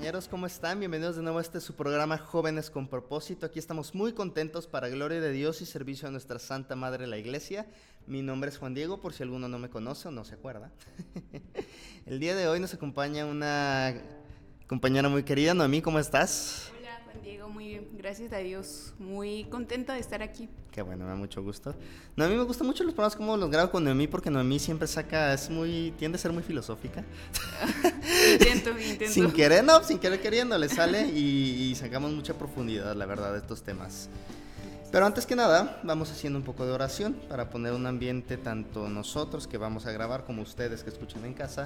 compañeros, ¿cómo están? Bienvenidos de nuevo a su programa Jóvenes con Propósito. Aquí estamos muy contentos para gloria de Dios y servicio a nuestra Santa Madre la Iglesia. Mi nombre es Juan Diego, por si alguno no me conoce o no se acuerda. El día de hoy nos acompaña una compañera muy querida. Noemí, ¿cómo estás? Hola Juan Diego, muy bien, gracias a Dios, muy contenta de estar aquí. Qué bueno, me da mucho gusto. Noemí, me gustan mucho los programas como los grabo con Noemí, porque Noemí siempre tiende a ser muy filosófica. Intento. Sin querer queriendo, le sale y sacamos mucha profundidad, la verdad, de estos temas. Pero antes que nada, vamos haciendo un poco de oración para poner un ambiente, tanto nosotros que vamos a grabar como ustedes que escuchan en casa,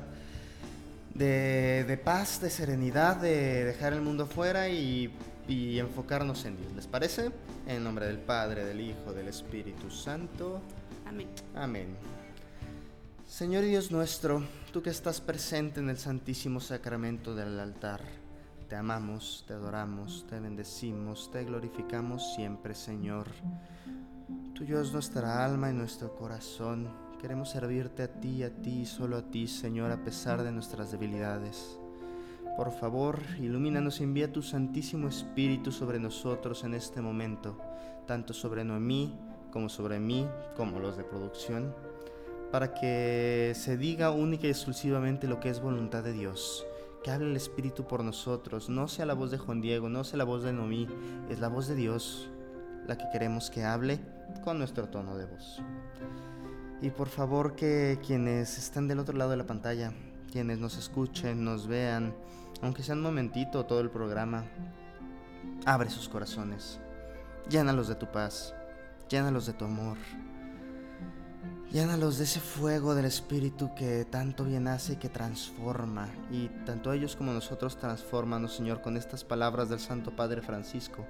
de paz, de serenidad, de dejar el mundo afuera y enfocarnos en Dios. ¿Les parece? En nombre del Padre, del Hijo, del Espíritu Santo. Amén. Amén. Señor Dios nuestro, tú que estás presente en el Santísimo Sacramento del altar, te amamos, te adoramos, te bendecimos, te glorificamos siempre, Señor. Tuyo es nuestra alma y nuestro corazón. Queremos servirte a ti y solo a ti, Señor, a pesar de nuestras debilidades. Por favor, ilumínanos y envía tu Santísimo Espíritu sobre nosotros en este momento, tanto sobre Noemí como sobre mí, como los de producción, para que se diga única y exclusivamente lo que es voluntad de Dios. Que hable el Espíritu por nosotros, no sea la voz de Juan Diego, no sea la voz de Noemí, es la voz de Dios la que queremos que hable con nuestro tono de voz. Y por favor que quienes están del otro lado de la pantalla, quienes nos escuchen, nos vean, aunque sea un momentito todo el programa, abre sus corazones, llénalos de tu paz, llénalos de tu amor, llénalos de ese fuego del Espíritu que tanto bien hace y que transforma, y tanto ellos como nosotros transfórmanos, Señor, con estas palabras del Santo Padre Francisco,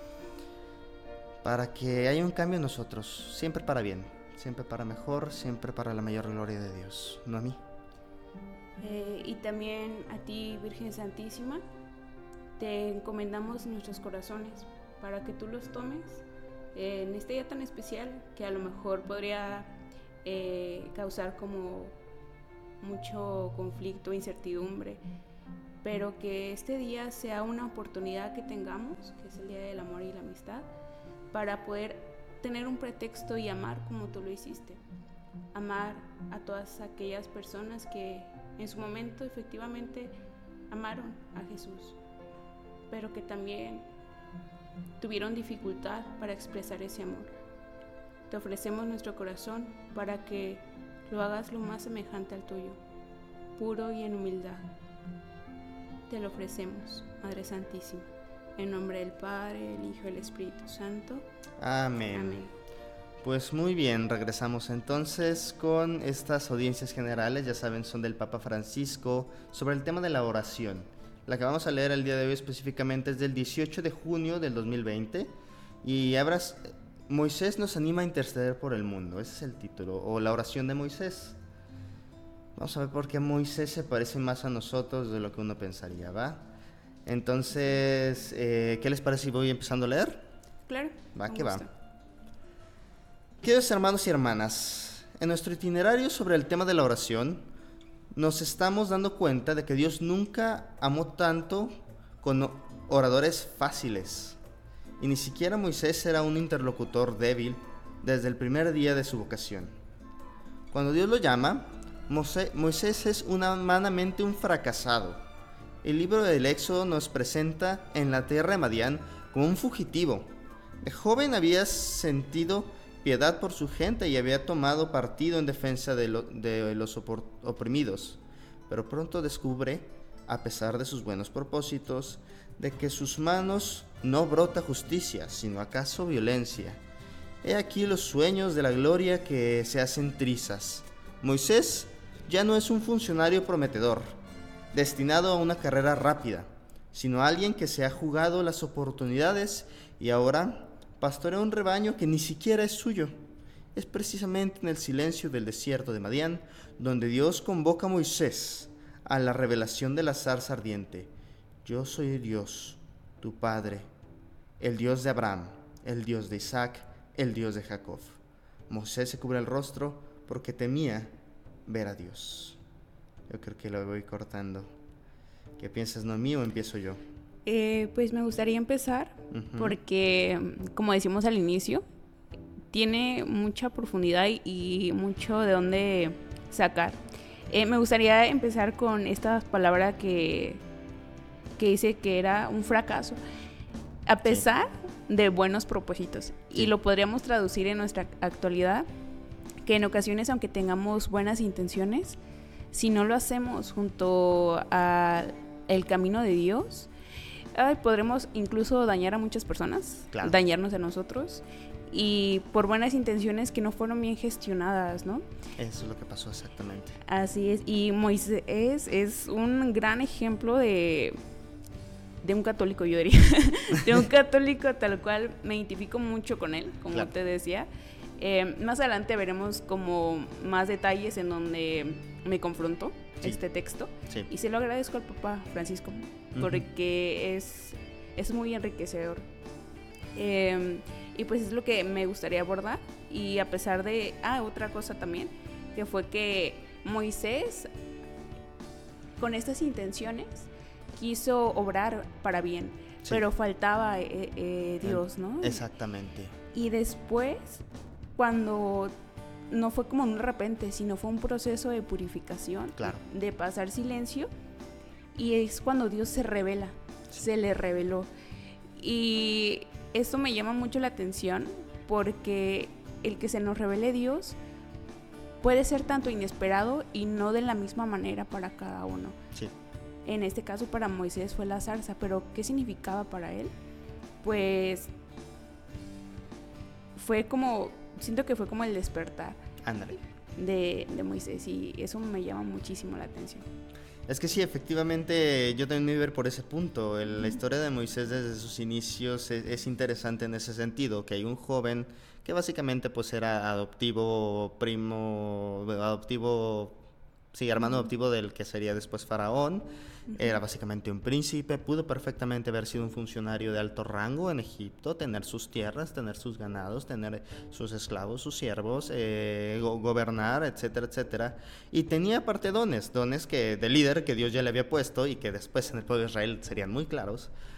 para que haya un cambio en nosotros, siempre para bien, siempre para mejor, siempre para la mayor gloria de Dios, no a mí. Y también a ti, Virgen Santísima, te encomendamos nuestros corazones para que tú los tomes en este día tan especial que a lo mejor podría causar como mucho conflicto, incertidumbre, pero que este día sea una oportunidad que tengamos, que es el Día del Amor y la Amistad, para poder tener un pretexto y amar como tú lo hiciste. Amar a todas aquellas personas que en su momento efectivamente amaron a Jesús, pero que también tuvieron dificultad para expresar ese amor. Te ofrecemos nuestro corazón para que lo hagas lo más semejante al tuyo, puro y en humildad. Te lo ofrecemos, Madre Santísima, en nombre del Padre, el Hijo y el Espíritu Santo. Amén. Amén. Pues muy bien, regresamos entonces con estas audiencias generales, ya saben, son del Papa Francisco, sobre el tema de la oración. La que vamos a leer el día de hoy específicamente es del 18 de junio del 2020 y Moisés nos anima a interceder por el mundo, ese es el título, o la oración de Moisés. Vamos a ver por qué Moisés se parece más a nosotros de lo que uno pensaría, ¿va? Entonces, ¿qué les parece si voy empezando a leer? Claro. Va que va. Queridos hermanos y hermanas, en nuestro itinerario sobre el tema de la oración, nos estamos dando cuenta de que Dios nunca amó tanto con oradores fáciles, y ni siquiera Moisés era un interlocutor débil desde el primer día de su vocación. Cuando Dios lo llama, Moisés es humanamente un fracasado. El libro del Éxodo nos presenta en la tierra de Madián como un fugitivo. De joven había sentido piedad por su gente y había tomado partido en defensa de los oprimidos, pero pronto descubre, a pesar de sus buenos propósitos, de que sus manos no brota justicia, sino acaso violencia. He aquí los sueños de la gloria que se hacen trizas. Moisés ya no es un funcionario prometedor, destinado a una carrera rápida, sino alguien que se ha jugado las oportunidades y ahora pastorea un rebaño que ni siquiera es suyo. Es precisamente en el silencio del desierto de Madián donde Dios convoca a Moisés a la revelación de la zarza ardiente. Yo soy Dios, tu Padre, el Dios de Abraham, el Dios de Isaac, el Dios de Jacob. Moisés se cubre el rostro porque temía ver a Dios. Yo creo que lo voy cortando. ¿Qué piensas, Noemí, o empiezo yo? Pues me gustaría empezar porque, como decimos al inicio, tiene mucha profundidad y mucho de dónde sacar. Me gustaría empezar con esta palabra que dice que era un fracaso, a pesar de buenos propósitos. Y lo podríamos traducir en nuestra actualidad, que en ocasiones, aunque tengamos buenas intenciones, si no lo hacemos junto al camino de Dios, podremos incluso dañar a muchas personas, dañarnos a nosotros, y por buenas intenciones que no fueron bien gestionadas, ¿no? Eso es lo que pasó exactamente. Así es, y Moisés es un gran ejemplo de un católico, yo diría, de un católico tal cual. Me identifico mucho con él, como te decía. Más adelante veremos como más detalles en donde me confrontó este texto, y se lo agradezco al Papa Francisco, porque es muy enriquecedor. Y pues es lo que me gustaría abordar. Y a pesar de... otra cosa también, que fue que Moisés, con estas intenciones, quiso obrar para bien, pero faltaba Dios, ¿no? Exactamente. Y después, cuando no fue como de repente, sino fue un proceso de purificación, de pasar silencio, y es cuando Dios se revela, se le reveló. Y esto me llama mucho la atención, porque el que se nos revele Dios puede ser tanto inesperado y no de la misma manera para cada uno. Sí. En este caso para Moisés fue la zarza, pero ¿qué significaba para él? Pues fue como, siento que fue como el despertar de Moisés, y eso me llama muchísimo la atención. Es que sí, efectivamente, yo también me voy a ver por ese punto. La historia de Moisés desde sus inicios es interesante en ese sentido, que hay un joven que básicamente pues era hermano adoptivo del que sería después faraón. Era básicamente un príncipe, pudo perfectamente haber sido un funcionario de alto rango en Egipto, tener sus tierras, tener sus ganados, tener sus esclavos, sus siervos, gobernar, etcétera, etcétera. Y tenía aparte dones que de líder que Dios ya le había puesto y que después en el pueblo de Israel serían muy claros.